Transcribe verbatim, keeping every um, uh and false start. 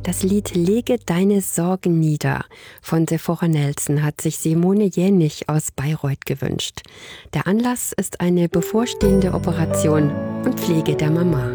Das Lied »Lege deine Sorgen nieder« von Sephora Nelson hat sich Simone Jänig aus Bayreuth gewünscht. Der Anlass ist eine bevorstehende Operation und Pflege der Mama.